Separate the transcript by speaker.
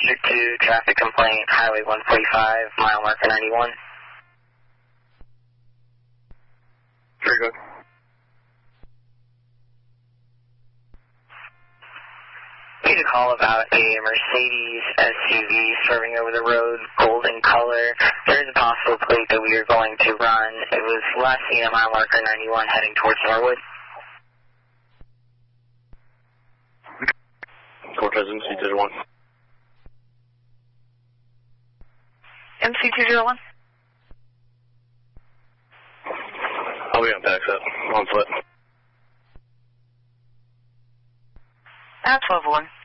Speaker 1: District 2, traffic complaint, Highway 145, mile marker 91.
Speaker 2: Very good.
Speaker 1: We had a call about a Mercedes SUV swerving over the road, golden color. There is a possible plate that we are going to run. It was last seen at mile marker 91 heading towards Norwood.
Speaker 2: Cortez MC201.
Speaker 3: MC201?
Speaker 2: I'll be on back set, on foot.
Speaker 3: 12-1.